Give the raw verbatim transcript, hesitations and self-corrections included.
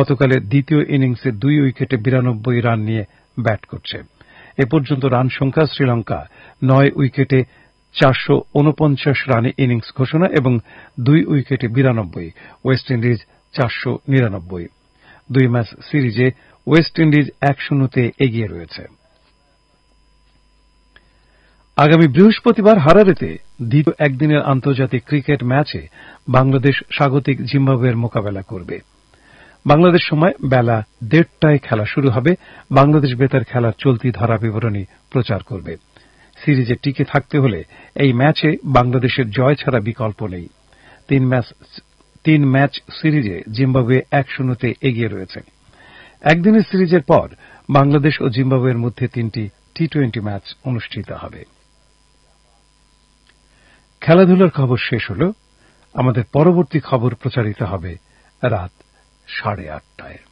গতকালের দ্বিতীয় ইনিংসে দুই উইকেটে বিরানব্বই রান নিয়ে ব্যাট করছে। এ পর্যন্ত রান সংখ্যা শ্রীলঙ্কা নয় উইকেটে চারশো উনপঞ্চাশ রানে ইনিংস ঘোষণা এবং দুই উইকেটে বিরানব্বই, ওয়েস্ট ইন্ডিজ চারশো নিরানব্বই। দুই ম্যাচ সিরিজে ওয়েস্ট ইন্ডিজ এক শূন্যতে এগিয়ে রয়েছে। আগামী বৃহস্পতিবার হারারেতে দ্বিতীয় একদিনের আন্তর্জাতিক ক্রিকেট ম্যাচে বাংলাদেশ স্বাগতিক জিম্বাবুয়ের মোকাবেলা করবে। বাংলাদেশ সময় বেলা দেড়টায় খেলা শুরু হবে। বাংলাদেশ বেতার খেলার চলতি ধারা বিবরণী প্রচার করবে। সিরিজে টিকে থাকতে হলে এই ম্যাচে বাংলাদেশের জয় ছাড়া বিকল্প নেই। তিন ম্যাচ তিন ম্যাচ সিরিজে জিম্বাবুয়ে এক শূন্যতে এগিয়ে রয়েছে। একদিনের সিরিজের পর বাংলাদেশ ও জিম্বাবুয়ের মধ্যে তিনটি টি টোয়েন্টি ম্যাচ অনুষ্ঠিত হবে। খেলাধুলার খবর শেষ হল। আমাদের পরবর্তী খবর প্রচারিত হবে রাত সাড়ে আটটায়।